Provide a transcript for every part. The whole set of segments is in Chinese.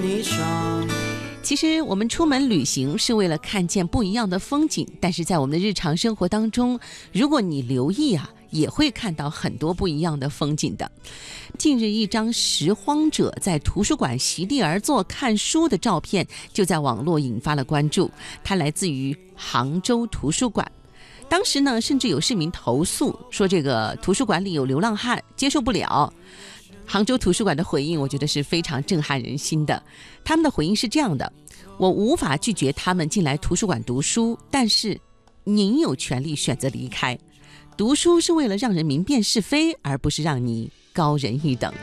其实我们出门旅行是为了看见不一样的风景，但是在我们的日常生活当中，如果你留意也会看到很多不一样的风景的。近日一张拾荒者在图书馆席地而坐看书的照片就在网络引发了关注，它来自于杭州图书馆。当时呢，甚至有市民投诉说这个图书馆里有流浪汉，接受不了。杭州图书馆的回应我觉得是非常震撼人心的，他们的回应是这样的：我无法拒绝他们进来图书馆读书，但是您有权利选择离开。读书是为了让人明辨是非，而不是让你高人一等。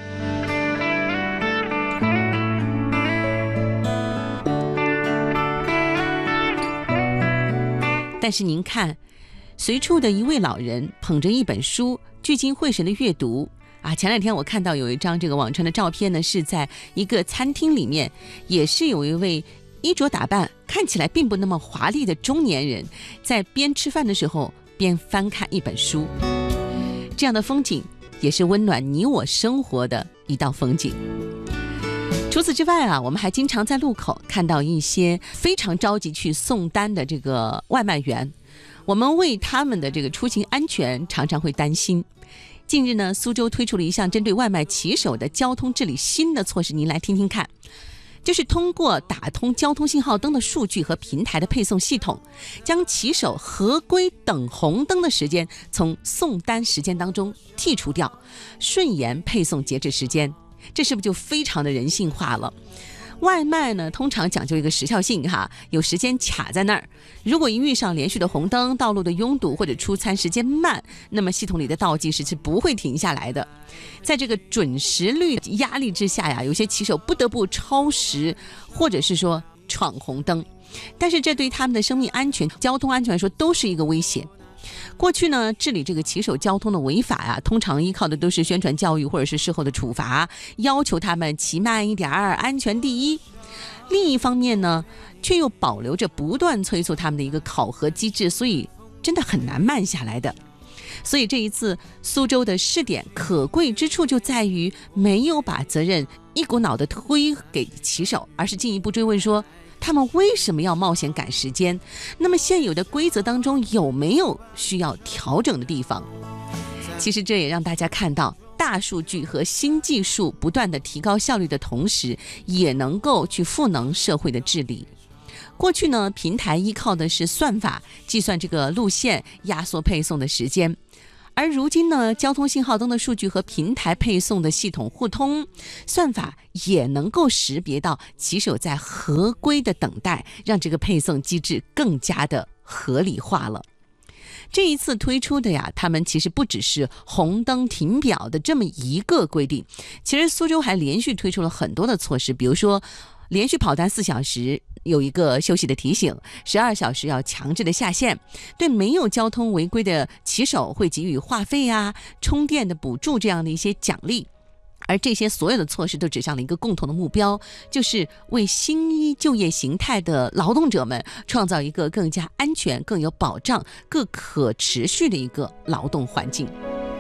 但是您看，随处的一位老人捧着一本书，聚精会神的阅读前两天我看到有一张这个网传的照片呢，是在一个餐厅里面，也是有一位衣着打扮看起来并不那么华丽的中年人，在边吃饭的时候边翻看一本书。这样的风景也是温暖你我生活的一道风景。除此之外我们还经常在路口看到一些非常着急去送单的这个外卖员，我们为他们的这个出行安全常常会担心。近日呢，苏州推出了一项针对外卖骑手的交通治理新的措施，您来听听看。就是通过打通交通信号灯的数据和平台的配送系统，将骑手合规等红灯的时间从送单时间当中剔除掉，顺延配送截止时间。这是不是就非常的人性化了？外卖呢，通常讲究一个时效性有时间卡在那儿。如果一遇上连续的红灯、道路的拥堵或者出餐时间慢，那么系统里的倒计时是不会停下来的。在这个准时率压力之下有些骑手不得不超时，或者是说闯红灯。但是这对他们的生命安全、交通安全来说都是一个威胁。过去呢，治理这个骑手交通的违法通常依靠的都是宣传教育或者是事后的处罚，要求他们骑慢一点，安全第一。另一方面呢，却又保留着不断催促他们的一个考核机制，所以真的很难慢下来的。所以这一次苏州的试点可贵之处就在于没有把责任一股脑的推给骑手，而是进一步追问说他们为什么要冒险赶时间？那么现有的规则当中有没有需要调整的地方？其实这也让大家看到，大数据和新技术不断的提高效率的同时，也能够去赋能社会的治理。过去呢，平台依靠的是算法计算这个路线，压缩配送的时间。而如今呢，交通信号灯的数据和平台配送的系统互通，算法也能够识别到骑手在合规的等待，让这个配送机制更加的合理化了。这一次推出的他们其实不只是红灯停表的这么一个规定，其实苏州还连续推出了很多的措施，比如说连续跑单4小时有一个休息的提醒，12小时要强制的下线，对没有交通违规的骑手会给予话费充电的补助这样的一些奖励。而这些所有的措施都指向了一个共同的目标，就是为新一就业形态的劳动者们创造一个更加安全、更有保障、更可持续的一个劳动环境。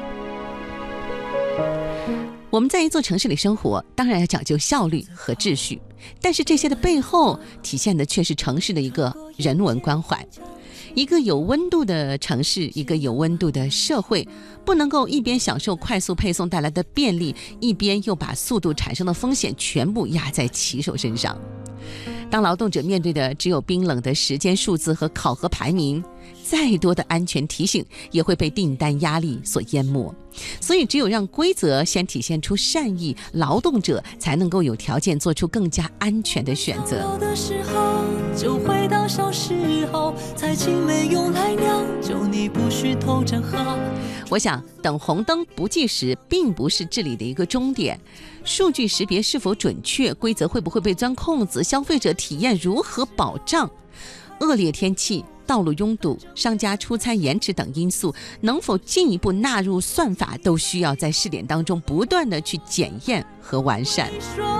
我们在一座城市里生活，当然要讲究效率和秩序，但是这些的背后体现的却是城市的一个人文关怀。一个有温度的城市，一个有温度的社会，不能够一边享受快速配送带来的便利，一边又把速度产生的风险全部压在骑手身上。当劳动者面对的只有冰冷的时间数字和考核排名，再多的安全提醒也会被订单压力所淹没。所以只有让规则先体现出善意，劳动者才能够有条件做出更加安全的选择。 的时候就回到小时候，才青梅用来酿酒，你不许偷着喝。 我想等红灯不计时并不是治理的一个终点，数据识别是否准确，规则会不会被钻空子，消费者体验如何保障，恶劣天气、道路拥堵、商家出餐延迟等因素能否进一步纳入算法，都需要在试点当中不断的去检验和完善。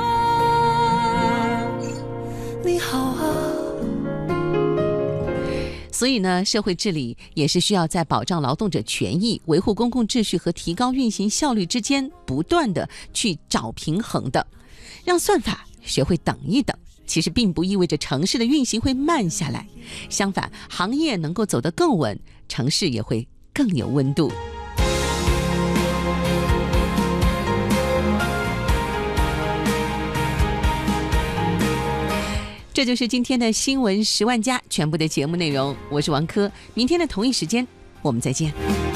你好啊。 所以呢，社会治理也是需要在保障劳动者权益、维护公共秩序和提高运行效率之间不断的去找平衡的，让算法学会等一等，其实并不意味着城市的运行会慢下来，相反，行业能够走得更稳，城市也会更有温度。这就是今天的新闻10万加全部的节目内容，我是王珂，明天的同一时间我们再见。